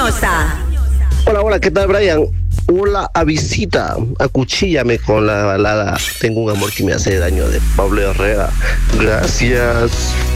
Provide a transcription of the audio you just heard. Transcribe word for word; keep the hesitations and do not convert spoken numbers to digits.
cariñosa. Hola, hola, ¿qué tal, Brian? Hola, a visita, acuchíllame con la balada Tengo un amor que me hace daño de Pablo Herrera. Gracias.